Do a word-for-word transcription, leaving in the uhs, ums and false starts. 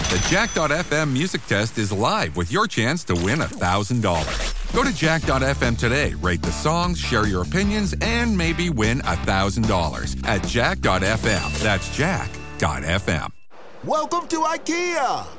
The Jack dot F M music test is live with your chance to win one thousand dollars. Go to Jack dot F M today, rate the songs, share your opinions, and maybe win one thousand dollars at Jack dot F M. That's Jack dot F M. Welcome to IKEA.